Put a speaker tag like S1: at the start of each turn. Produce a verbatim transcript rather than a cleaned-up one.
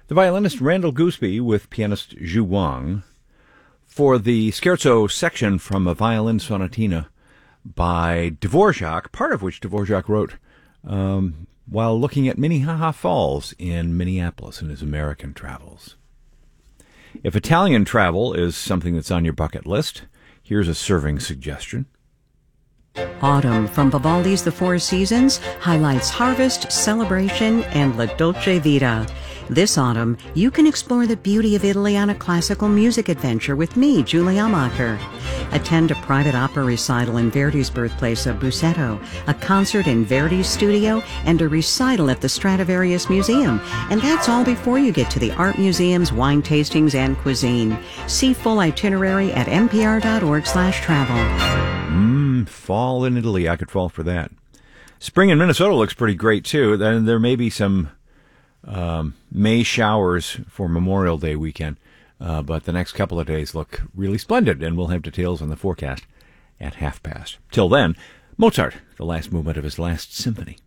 S1: The violinist Randall Gooseby with pianist Zhu Wang for the scherzo section from a violin sonatina by Dvorak, part of which Dvorak wrote um, while looking at Minnehaha Falls in Minneapolis in his American travels. If Italian travel is something that's on your bucket list, here's a serving suggestion.
S2: Autumn from Vivaldi's The Four Seasons highlights harvest, celebration, and La Dolce Vita. This autumn, you can explore the beauty of Italy on a classical music adventure with me, Julie Amacher. Attend a private opera recital in Verdi's birthplace of Busseto, a concert in Verdi's studio, and a recital at the Stradivarius Museum. And that's all before you get to the art museums, wine tastings, and cuisine. See full itinerary at npr.org slash travel.
S1: Mmm, fall in Italy. I could fall for that. Spring in Minnesota looks pretty great, too. Then there may be some um, May showers for Memorial Day weekend. Uh, but the next couple of days look really splendid, and we'll have details on the forecast at half past. Till then, Mozart, the last movement of his last symphony.